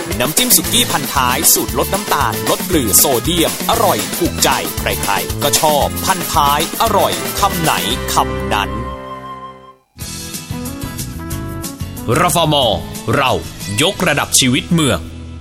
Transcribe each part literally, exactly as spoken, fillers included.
น้ำจิ้มสุกี้พันท้ายสูตรลดน้ำตาลลดเกลือโซเดียมอร่อยถูกใจใครๆก็ชอบพันท้ายอร่อยคำไหนคำนั้นรฟม.เรายกระดับชีวิตเมือง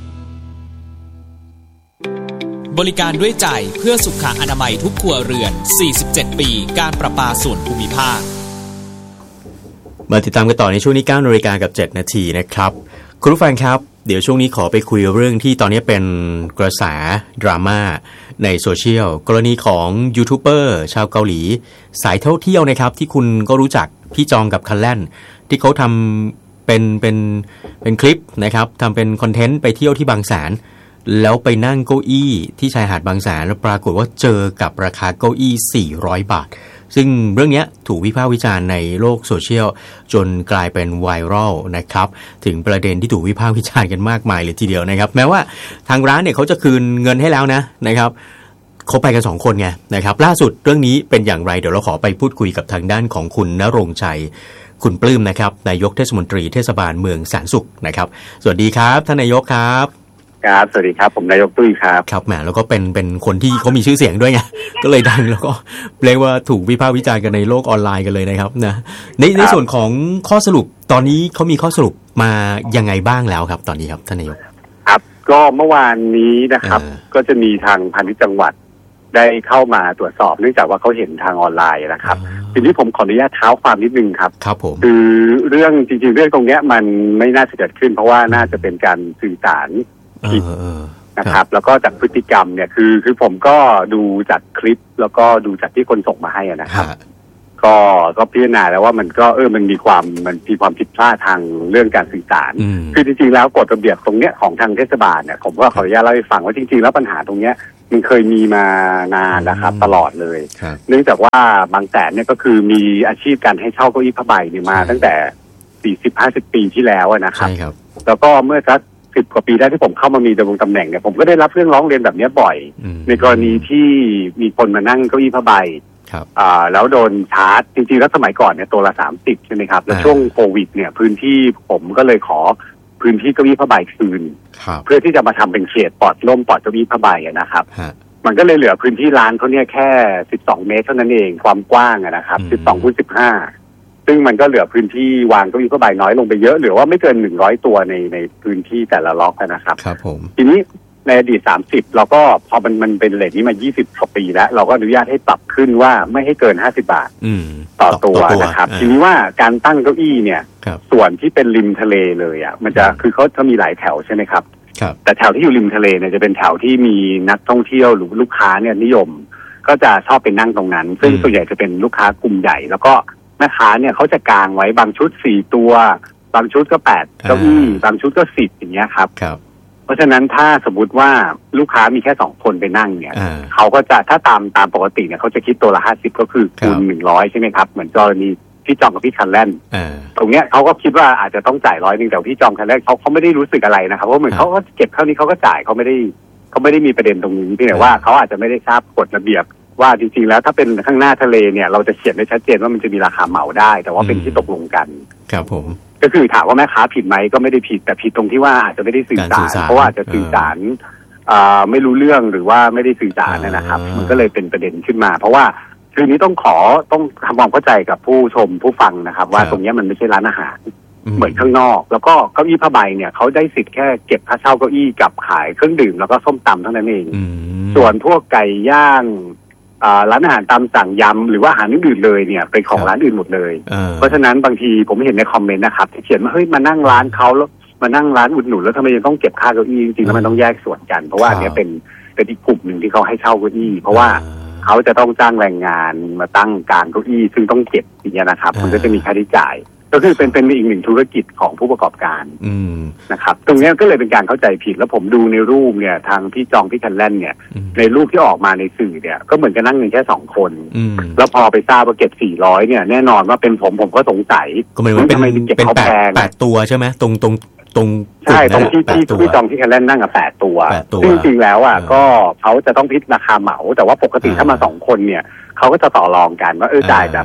บริการด้วยใจเพื่อสุขอนามัยทุกครัวเรือนสี่สิบเจ็ดปีการประปาส่วนภูมิภาคมาติดตามกันต่อในช่วงนี้ เก้านาฬิกากับเจ็ดนาทีนะครับคุณผู้ฟังครับเดี๋ยวช่วงนี้ขอไปคุยเรื่องที่ตอนนี้เป็นกระแสดราม่าในโซเชียลกรณีของยูทูบเบอร์ชาวเกาหลีสายท่องเที่ยวนะครับที่คุณก็รู้จักพี่จองกับคันแล่นที่เขาทำเป็นเป็นเป็นคลิปนะครับทำเป็นคอนเทนต์ไปเที่ยวที่บางแสนแล้วไปนั่งเก้าอี้ที่ชายหาดบางแสนแล้วปรากฏว่าเจอกับราคาเก้าอี้สี่ร้อยบาทซึ่งเรื่องนี้ถูกวิพากษ์วิจารณ์ในโลกโซเชียลจนกลายเป็นไวรัลนะครับถึงประเด็นที่ถูกวิพากษ์วิจารณ์กันมากมายเลยทีเดียวนะครับแม้ว่าทางร้านเนี่ยเขาจะคืนเงินให้แล้วนะนะครับเขาไปกันสองคนไงนะครับล่าสุดเรื่องนี้เป็นอย่างไรเดี๋ยวเราขอไปพูดคุยกับทางด้านของคุณณรงค์ชัยคุณปลื้มนะครับนายกเทศมนตรีเทศบาลเมืองแสนสุขนะครับสวัสดีครับท่านนายกครับครับสวัสดีครับผมนายกตุ้ยครับครับแหมแล้วก็เป็นเป็นคนที่เขามีชื่อเสียงด้วยไงก็เลยดังแล้วก็เรียกว่าถูกวิพากษ์วิจารณ์กันในโลกออนไลน์กันเลยนะครับนะในในส่วนของข้อสรุปตอนนี้เขามีข้อสรุปมายังไงบ้างแล้วครับตอนนี้ครับท่านนายกครับก็เมื่อวานนี้นะครับก็จะมีทางพาณิชย์จังหวัดได้เข้ามาตรวจสอบเนื่องจากว่าเขาเห็นทางออนไลน์นะครับทีนี้ผมขออนุญาตเท้าความนิดนึงครับครับผมคือเรื่องจริงๆเรื่องตรงนี้มันไม่น่าจะเกิดขึ้นเพราะว่าน่าจะเป็นการสื่อสารผิดนะครับแล้วก็จากพฤติกรรมเนี่ยคือคือผมก็ดูจากคลิปแล้วก็ดูจากที่คนส่งมาให้นะครับก็ก็พิจารณาแล้วว่ามันก็เออมันมีความมันมีความผิดพลาดทางเรื่องการสื่อสารคือจริงๆแล้วกฎระเบียบตรงเนี้ยของทางเทศบาลเนี่ยผมก็ขออนุญาตเล่าให้ฟังว่าจริงๆแล้วปัญหาตรงเนี้ยมันเคยมีมานานนะครับตลอดเลยเนื่องจากว่าบางแสนเนี่ยก็คือมีอาชีพการให้เช่าเก้าอี้ผ้าใบเนี่ยมาตั้งแต่สี่สิบ ห้าสิบปีที่แล้วนะครับแล้วก็เมื่อสักสิบกว่าปีได้ที่ผมเข้ามามีดำรงตำแหน่งเนี่ยผมก็ได้รับเรื่องร้องเรียนแบบนี้บ่อยในกรณีที่มีคนมานั่งเก้าอี้ผ้าใบอ่าแล้วโดนชาร์จจริงๆแล้วสมัยก่อนเนี่ยตัวละสามสิบใช่ไหมครับแล้วช่วงโควิดเนี่ยพื้นที่ผมก็เลยขอพื้นที่เก้าอี้ผ้าใบคืนเพื่อที่จะมาทำเป็นเขตปลอดร่มปลอดเก้าอี้ผ้าใบนะครับมันก็เลยเหลือพื้นที่ร้านเขาเนี่ยแค่สิบสองเมตรเท่านั้นเองความกว้างนะครับสิบสองคูณสิบห้าซึ่งมันก็เหลือพื้นที่วางเก้าอี้ผ้าใบน้อยลงไปเยอะเหลือว่าไม่เกินหนึ่งร้อยตัวในในพื้นที่แต่ละล็อกนะครับครับผมทีนี้ในอดีตสามสิบเราก็พอมันมันเป็นเรทนี้มายี่สิบกว่าปีแล้วเราก็อนุญาตให้ปรับขึ้นว่าไม่ให้เกินห้าสิบบาทต่อตัวนะครับทีนี้ว่าการตั้งเก้าอี้เนี่ยส่วนที่เป็นริมทะเลเลยอ่ะมันจะคือเขาจะมีหลายแถวใช่ไหมครับแต่แถวที่อยู่ริมทะเลเนี่ยจะเป็นแถวที่มีนักท่องเที่ยวหรือลูกค้าเนี่ยนิยมก็จะชอบไปนั่งตรงนั้นซึ่งส่วนใหญ่จะเป็นลูกค้ากลุ่มใหญ่แล้วก็แม่ค้าเนี่ยเขาจะกางไว้บางชุดสี่ตัวบางชุดก็แปดเก้าอี้บางชุดก็สิบอย่างเงี้ยครับเพราะฉะนั้นถ้าสมมุติว่าลูกค้ามีแค่สองคนไปนั่งเนี่ยเขาก็จะถ้าตามตามปกติเนี่ยเขาจะคิดตัวละห้าสิบก็คือคูณหนึ่งร้อยใช่ไหมครับเหมือนกรณีพี่จองกับพี่คันแล่นตรงเนี้ยเขาก็คิดว่าอาจจะต้องจ่ายร้อยนึงแต่พี่จองคันแล่นเขาเขาไม่ได้รู้สึกอะไรนะครับเพราะเหมือนเขาก็เก็บเท่านี้เขาก็จ่ายเขาไม่ได้เขาไม่ได้มีประเด็นตรงนี้เพียงแต่ว่าเขาอาจจะไม่ได้ทราบกฎระเบียบว่าจริงๆแล้วถ้าเป็นข้างหน้าทะเลเนี่ยเราจะเขียนได้ชัดเจนว่ามันจะมีราคาเหมาได้แต่ว่าเป็นที่ตกลงกันครับผมก็คือถามว่าแม่ค้าผิดไหมก็ไม่ได้ผิดแต่ผิดตรงที่ว่าอาจจะไม่ได้สื่อสารเพราะว่าอาจจะสื่อสารไม่รู้เรื่องหรือว่าไม่ได้สื่อสารนะครับมันก็เลยเป็นประเด็นขึ้นมาเพราะว่าคืนนี้ต้องขอต้องทำความเข้าใจกับผู้ชมผู้ฟังนะครับว่าตรงนี้มันไม่ใช่ร้านอาหารเหมือนข้างนอกแล้วก็เก้าอี้ผ้าใบเนี่ยเขาได้สิทธิ์แค่เก็บค่าเช่าเก้าอี้กับขายเครื่องดื่มแล้วก็ส้มตำเท่านั้นเองส่วนพวกไก่ย่างร้านอาหารตามสั่งยำหรือว่าอาหารอื่นๆเลยเนี่ยเป็นของร้านอื่นหมดเลยเพราะฉะนั้นบางทีผมเห็นในคอมเมนต์นะครับที่เขียนว่าเฮ้ยมานั่งร้านเขาแล้วมานั่งร้านอุดหนุนแล้วทำไมยังต้องเก็บค่าเก้าอี้จริงๆแล้วมันต้องแยกส่วนกันเพราะว่าอันนี้เป็นเป็นอีกกลุ่มหนึ่งที่เขาให้เช่าเก้าอี้เพราะว่าเขาจะต้องจ้างแรงงานมาตั้งกลางเก้าอี้ซึ่งต้องเก็บอย่างเงี้ยนะครับมันก็จะมีค่าใช้จ่ายก็คือเป็นเป็นอีกหนึ่งธุรกิจของผู้ประกอบการนะครับตรงนี้ก็เลยเป็นการเข้าใจผิดแล้วผมดูในรูปเนี่ยทางพี่จองพี่คันแล่นเนี่ยในรูปที่ออกมาในสื่อเนี่ยก็เหมือนกันนั่งกันแค่สองคนแล้วพอไปทราบว่าเก็บสี่ร้อยเนี่ยแน่นอนว่าเป็นผมผมก็สงสัยก็ไม่รู้เป็นเป็นแปดแปดตัวใช่ไหมตรงตรงตรงใช่ตรงที่ที่พี่จองพี่คันแล่นนั่งกับแปดตัวซึ่งจริงๆแล้วอ่ะก็เขาจะต้องพิจารณาราคาเหมาแต่ว่าปกติถ้ามาสองคนเนี่ยเขาก็จะต่อรองกันว่าเออจ่ายแบบ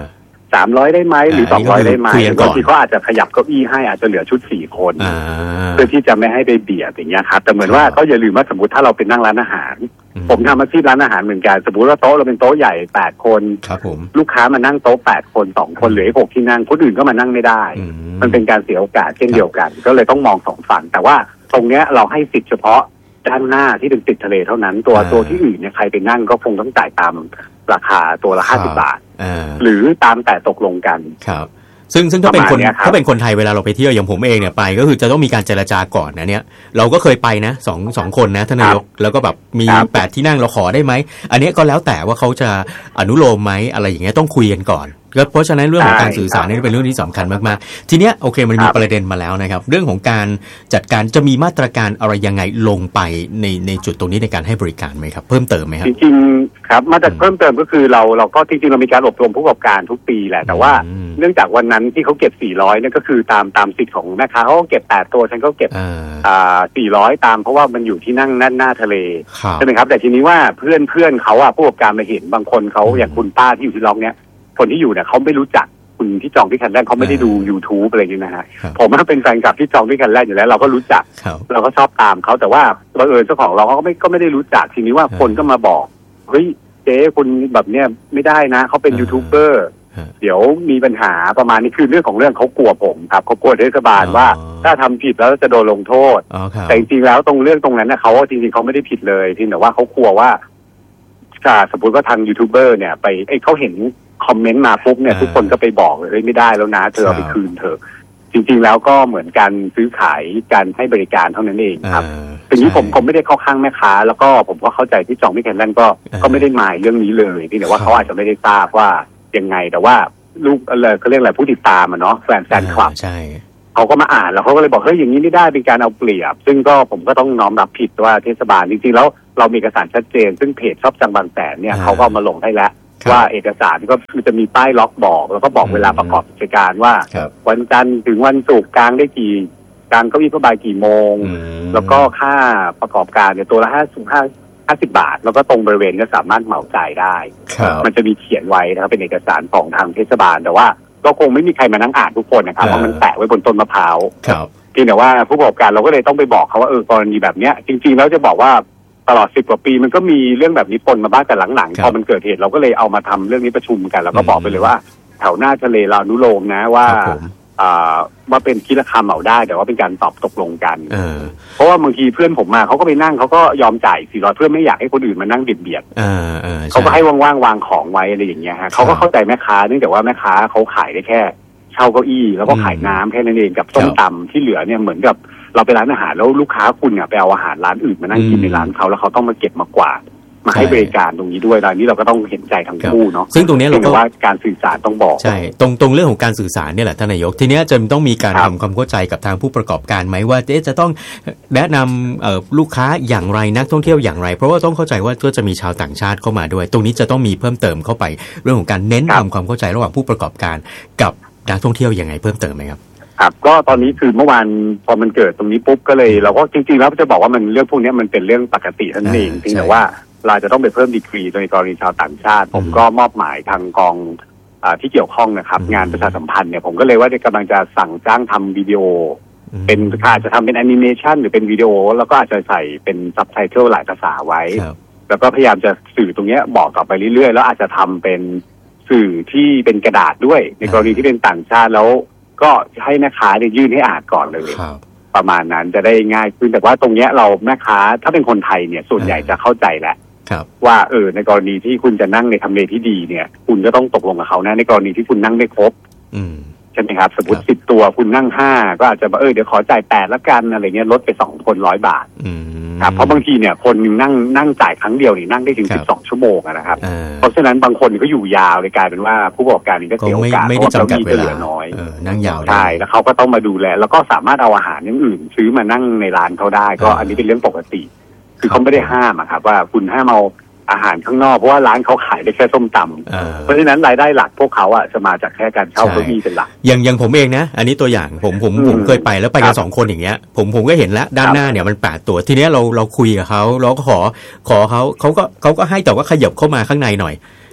สามร้อยได้ไหมหรือสองร้อยได้ไหมบางทีเขาอาจจะขยับเก้าอี้ให้อาจจะเหลือชุดสี่คนเพื่อที่จะไม่ให้ไปเบียดอย่างเงี้ยครับแต่เหมือนว่าก็อย่าลืมว่าสมมติถ้าเราเป็นนั่งร้านอาหารผมทำอาชีพร้านอาหารเหมือนกันสมมติว่าโต๊ะเราเป็นโต๊ะใหญ่แปดคนลูกค้ามานั่งโต๊ะแปดคนสองคนเหลือหกที่นั่งคนอื่นก็มานั่งไม่ได้มันเป็นการเสียโอกาสเช่นเดียวกันก็เลยต้องมองสองฝั่งแต่ว่าตรงเนี้ยเราให้สิทธิ์เฉพาะด้านหน้าที่เป็นติดทะเลเท่านั้นตัวตัวที่อื่นเนี่ยใครไปนั่งก็คงต้องจ่ายตามราคาตัวละห้าสิบบาทหรือตามแต่ตกลงกันครับซึ่งซึ่งถ้าเป็นคนถ้าเป็นคนไทยเวลาเราไปเที่ยวอย่างผมเองเนี่ยไปก็คือจะต้องมีการเจรจาก่อนนะเนี่ยเราก็เคยไปนะสองสองคนนะท่านนายกแล้วก็แบบมีแปดที่นั่งเราขอได้ไหมอันนี้ก็แล้วแต่ว่าเขาจะอนุโลมไหมอะไรอย่างเงี้ยต้องคุยกันก่อนเพราะฉะนั้นเรื่องของการสื่อสารนี่เป็นเรื่องที่สำคัญมากๆทีเนี้ยโอเคมันมีประเด็นมาแล้วนะครับเรื่องของการจัดการจะมีมาตรการอะไรยังไงลงไปในในจุดตรงนี้ในการให้บริการไหมครับเพิ่มเติมไหมครับจริงๆครับมาตรการเพิ่มเติมก็คือเราเราก็จริงๆเรามีการอบรมผู้ประกอบการทุกปีแหละแต่ว่าเนื่องจากวันนั้นที่เขาเก็บสี่ร้อยเนี่ยก็คือตามตามสิทธิ์ของแม่ค้าเขาก็เก็บแปดตัวฉันก็เก็บอ่าสี่ร้อยตามเพราะว่ามันอยู่ที่นั่งด้านหน้าทะเลใช่ไหมครับแต่ทีนี้ว่าเพื่อนเพื่อนเขาอะผู้ประกอบการมาเห็นบางคนเขาอย่างคุณป้าที่อยู่ที่ล็อกเนี้ยคนที่อยู่เนี่ยเขาไม่รู้จักคุณที่จองที่คันแรกเขาไม่ได้ดู YouTube อะไรอย่างนี้นะฮะผมมันเป็นแฟนคลับที่จองที่คันแรกอยู่แล้วเราก็รู้จักเราก็ชอบตามเขาแต่ว่าบังเอิญเจ้าของเราเขาก็ไม่ก็ไม่ได้รู้จักทีนี้ว่าคนก็มาบอกเฮ้ยเจ๊คุณแบบเนี้ยไม่ได้นะเขาเป็นยูทูบเบอร์เดี๋ยวมีปัญหาประมาณนี้คือเรื่องของเรื่องเขากลัวผมครับเขากลัวเทศบาลว่าถ้าทำผิดแล้วจะโดนลงโทษแต่จริงๆแล้วตรงเรื่องตรงนั้นนะเขาจริงๆเขาไม่ได้ผิดเลยทีแต่ว่าเขากลัวว่าถ้าสมมติว่าทางยูทูบเบอร์เนี่ยไปไอ้เขาเห็นคอมเมนต์มาปุ๊บเนี่ยทุกคนก็ไปบอกเลยไม่ได้แล้วนะเธอเอาไปคืนเถอะจริงๆแล้วก็เหมือนการซื้อขายการให้บริการเท่านั้นเองครับทีนี้ผมผมไม่ได้เข้าข้างแม่ค้าแล้วก็ผมก็เข้าใจที่จองที่แคนนั่นก็ก็ไม่ได้หมายเรื่องนี้เลยที่แต่ว่าเขาอาจจะไม่ได้ทราบว่ายังไงแต่ว่าลูกอะไรเขาเรียกอะไรผู้ติดตามอ่ะเนาะแฟนแฟนคลับเขาก็มาอ่านแล้วเขาก็เลยบอกเฮ้ยอย่างนี้ไม่ได้เป็นการเอาเปรียบซึ่งก็ผมก็ต้องน้อมรับผิดว่าเทศบาลจริงๆแล้วเรามีเอกสารชัดเจนซึ่งเพจชอบจังบางแสนเนี่ยเขาก็มาลงให้แล้วว่าเอกสารก็คือจะมีป้ายล็อกบอกแล้วก็บอกเวลาประกอบกิจการว่าวันจันทร์ถึงวันศุกร์กลางได้กี่กลางเก้าอี้ผ้าใบกี่โมงแล้วก็ค่าประกอบการเนี่ยตัวละห้าสิบห้าห้าสิบบาทแล้วก็ตรงบริเวณก็สามารถเหมาจ่ายได้มันจะมีเขียนไว้นะครับเป็นเอกสารของทางเทศบาลแต่ว่าก็คงไม่มีใครมานั่งอ่านทุกคนนะครับเพราะมันแปะไว้บนต้นมะพร้าวเพียงแต่ว่าผู้ประกอบการเราก็เลยต้องไปบอกเขาว่าเออกรณีแบบเนี้ยจริงๆแล้วจะบอกว่าตลอดสิบกว่าปีมันก็มีเรื่องแบบนี้ปนมาบ้างแต่หลังๆพอมันเกิดเหตุเราก็เลยเอามาทำเรื่องนี้ประชุมกันแล้วก็บอกไปเลยว่าแถวหน้าทะเลเราอนุโลมนะว่าว่าเป็นคิดราคาเหมาได้แต่ว่าเป็นการตอบตกลงกันเพราะว่าบางทีเพื่อนผมมาเขาก็ไปนั่งเขาก็ยอมจ่ายสี่ร้อยเพื่อไม่อยากให้คนอื่นมานั่งเบียดเบียดเขาก็ให้ว่างๆวางของไว้อะไรอย่างเงี้ยฮะเขาก็เข้าใจแม่ค้าเนื่องจากว่าแม่ค้าเขาขายได้แค่เช่าเก้าอี้แล้วก็ขายน้ำแค่นั้นเองกับส้มตำที่เหลือเนี่ยเหมือนกับเราไปร้านอาหารแล้วลูกค้าคุณเนี่ยไปเอาอาหารร้านอื่นมานั่งกินในร้านเขาแล้วเขาต้องมาเก็บมากวาดมาให้บริการตรงนี้ด้วยตอนนี้เราก็ต้องเห็นใจทั้งคู่เนาะซึ่งตรงนี้เราก็ว่าการสื่อสารต้องบอกใช่ตรงตรงเรื่องของการสื่อสารเนี่ยแหละท่านนายกทีนี้จะต้องมีการทำความเข้าใจกับทางผู้ประกอบการไหมว่าจะต้องแนะนำลูกค้าอย่างไรนักท่องเที่ยวอย่างไรเพราะว่าต้องเข้าใจว่าก็จะมีชาวต่างชาติเข้ามาด้วยตรงนี้จะต้องมีเพิ่มเติมเข้าไปเรื่องของการเน้นทำความเข้าใจระหว่างผู้ประกอบการกับนักท่องเที่ยวยังไงเพิ่มเติมไหมครับครับก็ตอนนี้คือเมื่อวานพอมันเกิดตรงนี้ปุ๊บก็เลยเราก็จริงๆแล้วจะบอกว่ามันเรื่องพวกนี้มันเป็นเรื่องปกติเท่านั้นเองเพียงแต่ว่าเราจะต้องไปเพิ่มดีกรีในกรณีชาวต่างชาติผมก็มอบหมายทางกองที่เกี่ยวข้องนะครับงานประชาสัมพันธ์เนี่ยผมก็เลยว่าจะกำลังจะสั่งจ้างทำวิดีโอเป็นอาจจะทำเป็นแอนิเมชันหรือเป็นวิดีโอแล้วก็อาจจะใส่เป็นซับไตเติลหลายภาษาไว้แล้วก็พยายามจะสื่อตรงนี้บอกต่อไปเรื่อยๆแล้วอาจจะทำเป็นสื่อที่เป็นกระดาษด้วยในกรณีที่เป็นต่างชาติแล้วก็ให้แม่ค้าเนี่ยยื่นให้อ่านก่อนเลยประมาณนั้นจะได้ง่ายขึ้นแต่ว่าตรงเนี้ยเราแม่ค้าถ้าเป็นคนไทยเนี่ยส่วนใหญ่จะเข้าใจแหละว่าเออในกรณีที่คุณจะนั่งในทำเลที่ดีเนี่ยคุณก็ต้องตกลงกับเขานะในกรณีที่คุณนั่งไม่ครบใช่ไหมครับสมมติสิบตัวคุณนั่งห้าก็อาจจะเออเดี๋ยวขอจ่ายแปดละกันอะไรเงี้ยลดไปสองคนร้อยบาทครับเพราะบางทีเนี่ยคนนั่งนั่งจ่ายครั้งเดียวนี่นั่งได้ถึงสิบสองชั่วโมงนะครับเพราะฉะนั้นบางคนก็อยู่ยาวเลยกลายเป็นว่าผู้ประกอบการนี่ก็เสียโอกาสเพราะว่าเก้าอี้ก็เหลือน้อยนั่งยาวใช่แล้วเขาก็ต้องมาดูแลแล้วก็สามารถเอาอาหารอย่างอื่นซื้อมานั่งในร้านเขาได้ก็อันนี้เป็นเรื่องปกติคือเขาไม่ได้ห้ามครับว่าคุณห้ามเอาอาหารข้างนอกเพราะว่าร้านเขาขายได้แค่ส้มตำเพราะฉะนั้นรายได้หลักพวกเขาอ่ะจะมาจากแค่การเช่าเก้าอี้เป็นหลักอย่างอย่างผมเองนะอันนี้ตัวอย่างผมผมผมเคยไปแล้วไปกันสองคนอย่างเงี้ยผมผมก็เห็นแล้วด้านหน้าเนี่ยมันแปดตัวทีเนี้ยเราเราคุยกับเขาเราก็ขอขอเขาเขาก็เขาก็ให้แต่ว่าขยับเข้ามาข้างในหน่อย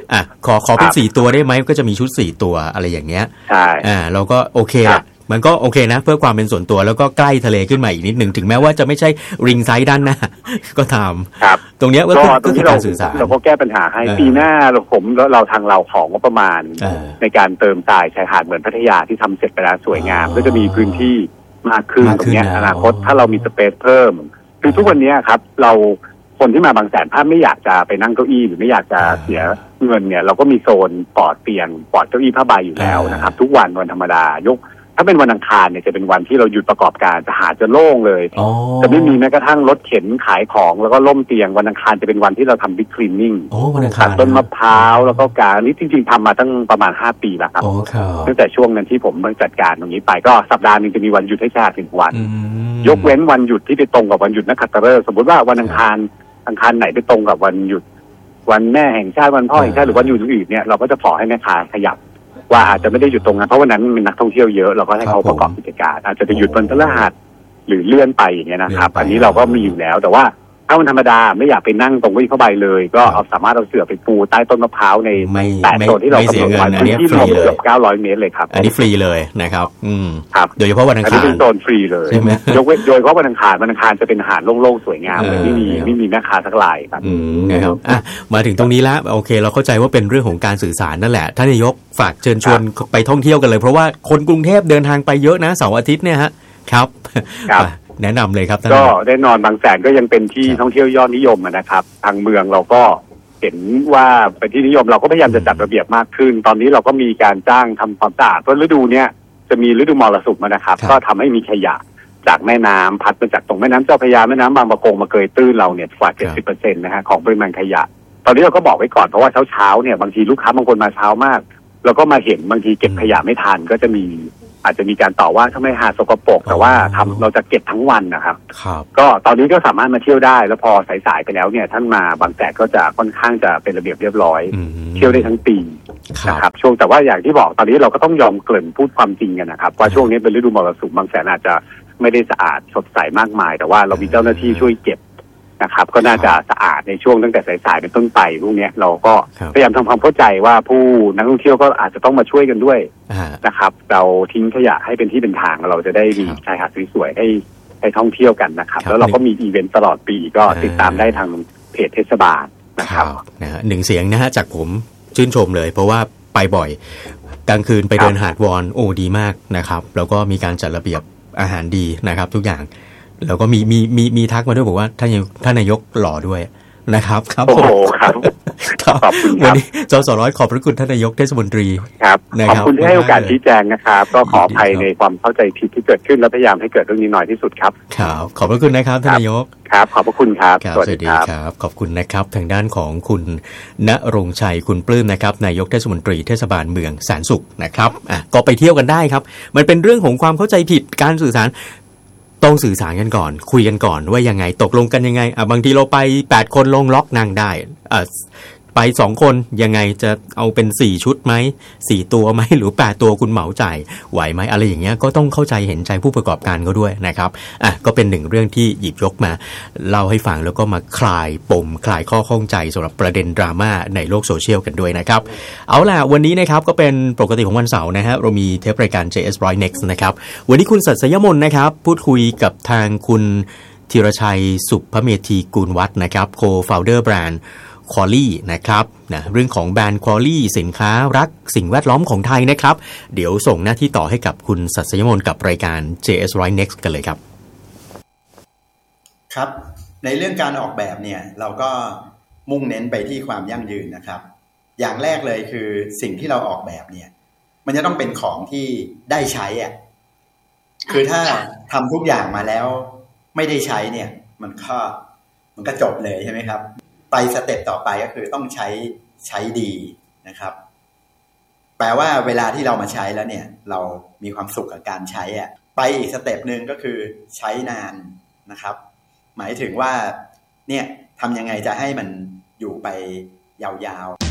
อ่ะขอขอเป็นสี่ตัวได้ไหมก็จะมีชุดสี่ตัวอะไรอย่างเงี้ยใช่อ่าเราก็โอเคอ่ะมันก็โอเคนะเพื่อความเป็นส่วนตัวแล้วก็ใกล้ทะเลขึ้นมาอีกนิดนึงถึงแม้ว่าจะไม่ใช่ริงไซด์ด้านหน้าก็ตามตรงเนี้ยก็คือการสื่อสารเราก็แก้ปัญหาให้ปีหน้าเราผมแล้วเราทางเราของงบประมาณในการเติมทรายชายหาดเหมือนพัทยาที่ทำเสร็จไปแล้วสวยงามก็จะมีพื้นที่มากขึ้นตรงนี้อนาคตถ้าเรามีสเปซเพิ่มคือทุกวันนี้ครับเราคนที่มาบางแสนถ้าไม่อยากจะไปนั่งเก้าอี้หรือไม่อยากจะเสียเงินเนี่ยเราก็มีโซนปลอดเตียงปลอดเก้าอี้ผ้าใบอยู่แล้วนะครับทุกวันวันธรรมดายกถ้าเป็นวันอังคารเนี่ยจะเป็นวันที่เราหยุดประกอบการจะหาจะโล่งเลยจะไม่มีแม้กระทั่งรถเข็นขายของแล้วก็ล่มเตียงวันอังคารจะเป็นวันที่เราทำบิ๊กคลีนนิ่งตัดต้นมะพร้าวแล้วก็การนี่จริงๆทำมาตั้งประมาณห้าปีแล้วครับตั้งแต่ช่วงนั้นที่ผมเพิ่งจัดการตรงนี้ไปก็สัปดาห์นึงจะมีวันหยุดให้แค่หนึ่งวันยกเว้นวันหยุดที่ไปตรงกับวันหยุดนักขัตฤกษ์สมมติว่าวันอังคารอังคารไหนไปตรงกับวันหยุดวันแม่แห่งชาติวันพ่อแห่งชาติหรือวันหยุดอื่นเนี่ยเราก็จะขอให้แม่ค้าขยับว่าอาจจะไม่ได้หยุดตรงนั้นเพราะวันนั้นมีนักท่องเที่ยวเยอะเราก็ให้เขาประกอบกิจการอาจจะไปหยุดวันพฤหัสหรือเลื่อนไปอย่างเงี้ยนะครับอันนี้เราก็มีอยู่แล้วแต่ว่าถ้าวันธรรมดาไม่อยากไปนั่งตรงวิ่งเข้าไปเลยก็เอาสามารถเอาเสื่อไปปูใต้ต้นมะพร้าวในแปดโซนที่เรากำหนดไว้พื้นที่รวมเกือบเก้าร้อยเมตรเลยครับอันนี้ฟรีเลยนะครับอืมครับโดยเฉพาะวันอังคารอันนี้เป็นโซนฟรีเลยยกเว้นโดยเฉพาะวันอังคารวันอังคารจะเป็นหาดโล่งๆสวยงามเลยไม่มีไม่มีแม่ค้าสักรายครับอืมนะครับอ่ะมาถึงตรงนี้แล้วโอเคเราเข้าใจว่าเป็นเรื่องของการสื่อสารนั่นแหละท่านนายกฝากเชิญชวนไปท่องเที่ยวกันเลยเพราะว่าคนกรุงเทพเดินทางไปเยอะนะเสาร์อาทิตย์เนี่ยฮะครับแนะนำเลยครับก็แน่นอนบางแสนก็ยังเป็นที่ท่องเที่ยวยอดนิยมนะครับทางเมืองเราก็เห็นว่าเป็นที่นิยมเราก็พยายามจะจัดระเบียบมากขึ้นตอนนี้เราก็มีการจ้างทำความสะอาดเพราะฤดูเนี้ยจะมีฤดูมรสุมนะครับก็ทำให้มีขยะจากแม่น้ำพัดมาจากตรงแม่น้ำเจ้าพระยาแม่น้ำบางปะกงมาเกยตื้นเราเนี่ยกว่า เจ็ดสิบเปอร์เซ็นต์ นะฮะของปริมาณขยะตอนนี้เราก็บอกไว้ก่อนเพราะว่าเช้าๆเนี่ยบางทีลูกค้าบางคนมาเช้ามากเราก็มาเห็นบางทีเก็บขยะไม่ทันก็จะมีอาจจะมีการต่อว่าทำไมหาดสกปรกแต่ว่าทำเราจะเก็บทั้งวันนะครับก็ตอนนี้ก็สามารถมาเที่ยวได้แล้วพอสายๆไปแล้วเนี่ยท่านมาบางแสนก็จะค่อนข้างจะเป็นระเบียบเรียบร้อยเที่ยวได้ทั้งปีนะครับช่วงแต่ว่าอย่างที่บอกตอนนี้เราก็ต้องยอมเกริ่นพูดความจริงกันนะครับว่าช่วงนี้เป็นฤดูมรสุมบางแสนอาจจะไม่ได้สะอาดสดใสมากมายแต่ว่าเรามีเจ้าหน้าที่ช่วยเก็บนะครับก็น่าจะสะอาดในช่วงตั้งแต่สายๆเป็นต้นไปพวกนี้เราก็พยายามทำความเข้าใจว่าผู้นักท่องเที่ยวก็อาจจะต้องมาช่วยกันด้วยนะครับเราทิ้งขยะให้เป็นที่เป็นทางเราจะได้มีชายหาดสวยๆให้ให้ท่องเที่ยวกันนะครับแล้วเราก็มีอีเวนต์ตลอดปีก็ติดตามได้ทางเพจเทศบาลนะครับนะฮะหนึ่งเสียงนะฮะจากผมชื่นชมเลยเพราะว่าไปบ่อยกลางคืนไปเดินหาดวอนโอ้ดีมากนะครับแล้วก็มีการจัดระเบียบอาหารดีนะครับทุกอย่างแล้วก็มีมีมีมีทักมาด้วยบอกว่าท่านท่านนายกหล่อด้วยนะครับครับโอ้โหครับขอบคุณครับวันนี้จสร้อยขอบพระคุณท่านนายกเทศมนตรีครับขอบคุณที่ให้โอกาสชี้แจงนะครับก็ขออภัยในความเข้าใจผิดที่เกิดขึ้นและพยายามให้เกิดเรื่องนี้น้อยที่สุดครับครับขอบพระคุณนะครับท่านนายกครับขอบพระคุณครับสวัสดีครับขอบคุณนะครับทางด้านของคุณณรงค์ชัยคุณปลื้มนะครับนายกเทศมนตรีเทศบาลเมืองแสนสุขนะครับอ่ะก็ไปเที่ยวกันได้ครับมันเป็นเรื่องของความเข้าใจผิดการสื่อสารต้องสื่อสารกันก่อนคุยกันก่อนว่ายังไงตกลงกันยังไงอ่ะบางทีเราไปแปดคนลงล็อกนั่งได้อ่ะไปสองคนยังไงจะเอาเป็นสี่ชุดไหมสี่ตัวไหมหรือแปดตัวคุณเหมาจ่ายไหวไหมอะไรอย่างเงี้ยก็ต้องเข้าใจเห็นใจผู้ประกอบการเขาด้วยนะครับอ่ะก็เป็นหนึ่งเรื่องที่หยิบยกมาเล่าให้ฟังแล้วก็มาคลายปมคลายข้อข้องใจสำหรับประเด็นดราม่าในโลกโซเชียลกันด้วยนะครับเอาล่ะวันนี้นะครับก็เป็นปกติของวันเสาร์นะฮะเรามีเทปรายการ เจ เอส ร้อย Next นะครับวันนี้คุณศัสยมนนะครับพูดคุยกับทางคุณธีรชัยสุภเมธีกูลวัฒน์นะครับ Co-founder แบรนด์ควอลี่นะครับนะเรื่องของแบรนด์ควอลี่สินค้ารักสิ่งแวดล้อมของไทยนะครับเดี๋ยวส่งหน้าที่ต่อให้กับคุณศัสยมนกับรายการ เจ เอส ร้อย Next กันเลยครับครับในเรื่องการออกแบบเนี่ยเราก็มุ่งเน้นไปที่ความยั่งยืนนะครับอย่างแรกเลยคือสิ่งที่เราออกแบบเนี่ยมันจะต้องเป็นของที่ได้ใช้อ่ะคือถ้าทำทุกอย่างมาแล้วไม่ได้ใช้เนี่ยมันก็มันก็จบเลยใช่ไหมครับไปสเต็ปต่อไปก็คือต้องใช้ใช้ดีนะครับแปลว่าเวลาที่เรามาใช้แล้วเนี่ยเรามีความสุขกับการใช้อ่ะไปอีกสเต็ปนึงก็คือใช้นานนะครับหมายถึงว่าเนี่ยทำยังไงจะให้มันอยู่ไปยาวๆ